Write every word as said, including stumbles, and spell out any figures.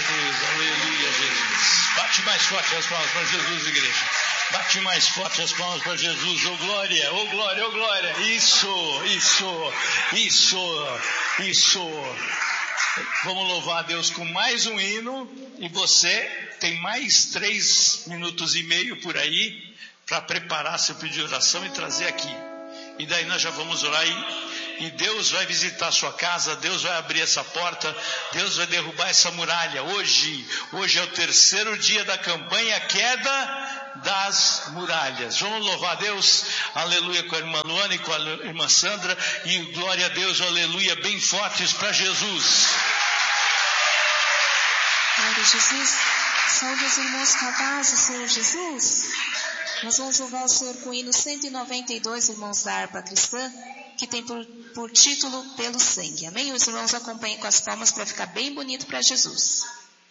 Jesus, aleluia, Jesus. Bate mais forte as palmas para Jesus, igreja. Bate mais forte as palmas para Jesus, oh glória, oh glória, oh glória. Isso, isso, isso, isso. Vamos louvar a Deus com mais um hino, e você tem mais três minutos e meio por aí para preparar seu pedido de oração e trazer aqui. E daí nós já vamos orar e, e Deus vai visitar a sua casa, Deus vai abrir essa porta, Deus vai derrubar essa muralha. Hoje, hoje é o terceiro dia da campanha Queda das Muralhas. Vamos louvar a Deus, aleluia, com a irmã Luana e com a irmã Sandra, e glória a Deus, aleluia, bem fortes para Jesus. Glória a Jesus. Saúde os irmãos com a paz do Senhor Jesus. Nós vamos louvar o Senhor com o hino cento e noventa e dois, irmãos da harpa cristã, que tem por, por título Pelo Sangue. Amém? Os irmãos acompanhem com as palmas para ficar bem bonito para Jesus.